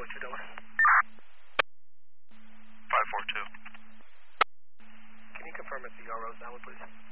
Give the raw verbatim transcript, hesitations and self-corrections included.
four two, Delaware. five four two. Can you confirm if the R O is valid, please?